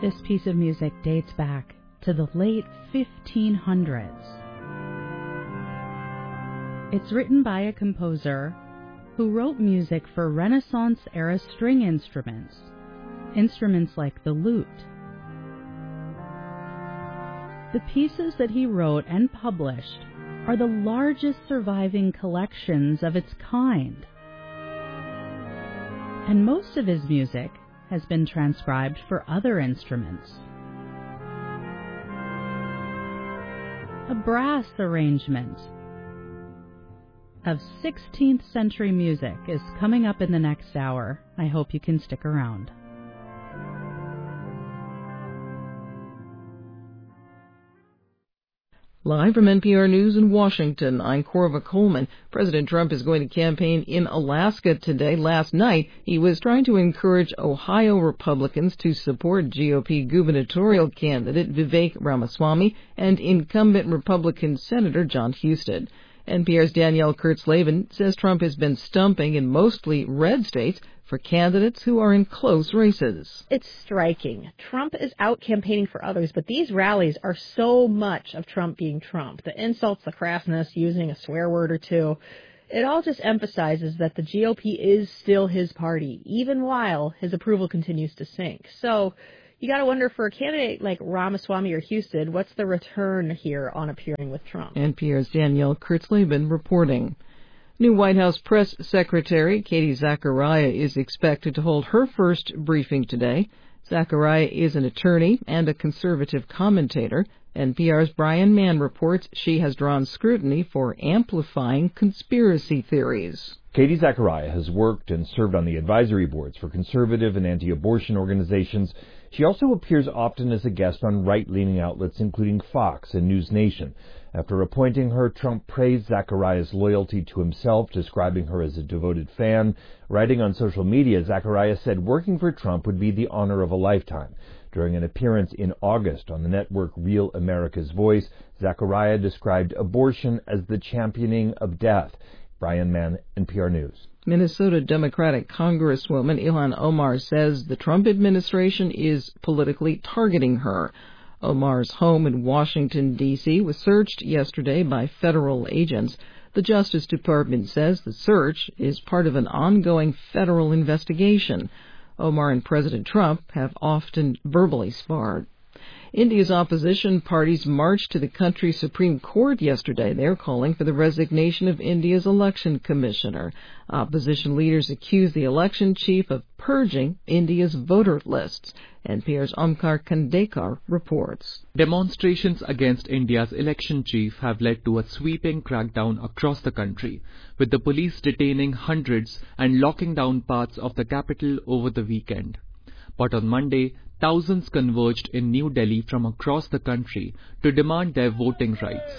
This piece of music dates back to the late 1500s. It's written by a composer who wrote music for Renaissance-era string instruments like the lute. The pieces that he wrote and published are the largest surviving collections of its kind, and most of his music has been transcribed for other instruments. A brass arrangement of 16th century music is coming up in the next hour. I hope you can stick around. Live from NPR News in Washington, I'm Corva Coleman. President Trump is going to campaign in Alaska today. Last night, he was trying to encourage Ohio Republicans to support GOP gubernatorial candidate Vivek Ramaswamy and incumbent Republican Senator John Husted. NPR's Danielle Kurtzleben says Trump has been stumping in mostly red states for candidates who are in close races. It's striking. Trump is out campaigning for others, but these rallies are so much of Trump being Trump. The insults, the crassness, using a swear word or two. It all just emphasizes that the GOP is still his party, even while his approval continues to sink. So you got to wonder, for a candidate like Ramaswamy or Husted, what's the return here on appearing with Trump? NPR's Danielle Kurtzleben reporting. New White House Press Secretary Katie Zachariah is expected to hold her first briefing today. Zachariah is an attorney and a conservative commentator. NPR's Brian Mann reports she has drawn scrutiny for amplifying conspiracy theories. Katie Zachariah has worked and served on the advisory boards for conservative and anti-abortion organizations. She also appears often as a guest on right-leaning outlets including Fox and News Nation. After appointing her, Trump praised Zachariah's loyalty to himself, describing her as a devoted fan. Writing on social media, Zachariah said working for Trump would be the honor of a lifetime. During an appearance in August on the network Real America's Voice, Zachariah described abortion as the championing of death. Brian Mann, NPR News. Minnesota Democratic Congresswoman Ilhan Omar says the Trump administration is politically targeting her. Omar's home in Washington, D.C. was searched yesterday by federal agents. The Justice Department says the search is part of an ongoing federal investigation. Omar and President Trump have often verbally sparred. India's opposition parties marched to the country's Supreme Court yesterday. They're calling for the resignation of India's election commissioner. Opposition leaders accuse the election chief of purging India's voter lists. NPR's Omkar Kandekar reports. Demonstrations against India's election chief have led to a sweeping crackdown across the country, with the police detaining hundreds and locking down parts of the capital over the weekend. But on Monday, thousands converged in New Delhi from across the country to demand their voting rights.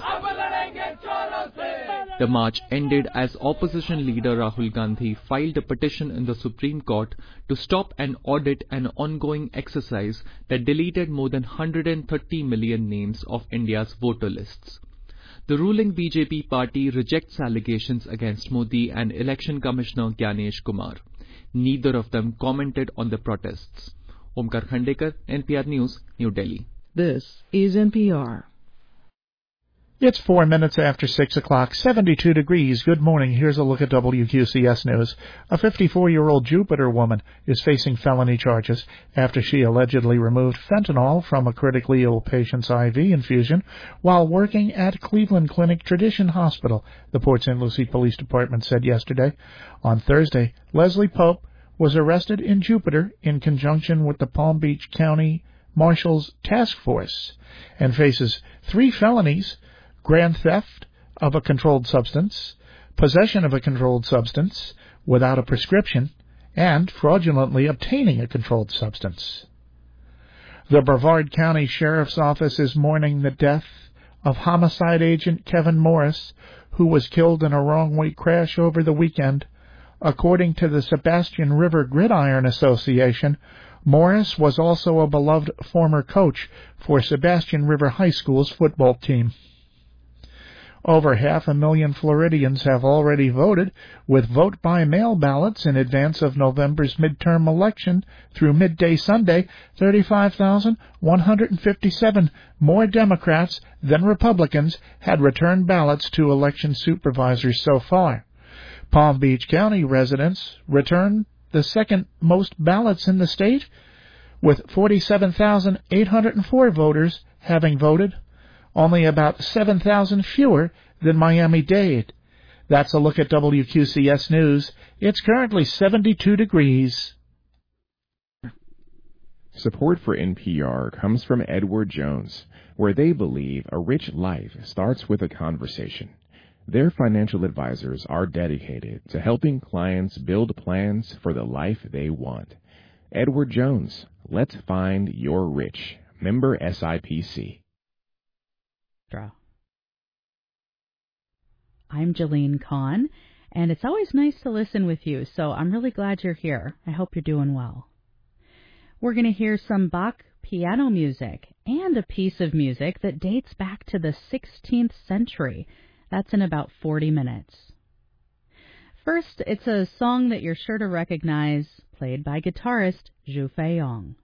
The march ended as opposition leader Rahul Gandhi filed a petition in the Supreme Court to stop and audit an ongoing exercise that deleted more than 130 million names of India's voter lists. The ruling BJP party rejects allegations against Modi and Election Commissioner Gyanesh Kumar. Neither of them commented on the protests. Omkar Khandekar, NPR News, New Delhi. This is NPR. It's 4 minutes after 6 o'clock, 72 degrees. Good morning. Here's a look at WQCS News. A 54-year-old Jupiter woman is facing felony charges after she allegedly removed fentanyl from a critically ill patient's IV infusion while working at Cleveland Clinic Tradition Hospital, the Port St. Lucie Police Department said yesterday. On Thursday, Leslie Pope was arrested in Jupiter in conjunction with the Palm Beach County Marshal's Task Force and faces 3 felonies: grand theft of a controlled substance, possession of a controlled substance without a prescription, and fraudulently obtaining a controlled substance. The Brevard County Sheriff's Office is mourning the death of homicide agent Kevin Morris, who was killed in a wrong-way crash over the weekend. According to the Sebastian River Gridiron Association, Morris was also a beloved former coach for Sebastian River High School's football team. Over 500,000 Floridians have already voted, with vote-by-mail ballots in advance of November's midterm election through midday Sunday. 35,157 more Democrats than Republicans had returned ballots to election supervisors so far. Palm Beach County residents returned the second most ballots in the state, with 47,804 voters having voted, only about 7,000 fewer than Miami-Dade. That's a look at WQCS News. It's currently 72 degrees. Support for NPR comes from Edward Jones, where they believe a rich life starts with a conversation. Their financial advisors are dedicated to helping clients build plans for the life they want. Edward Jones, let's find your rich. Member SIPC. I'm Jalene Kahn, and it's always nice to listen with you, so I'm really glad you're here. I hope you're doing well. We're going to hear some Bach piano music and a piece of music that dates back to the 16th century. That's in about 40 minutes. First, it's a song that you're sure to recognize, played by guitarist Zhu Feiyong.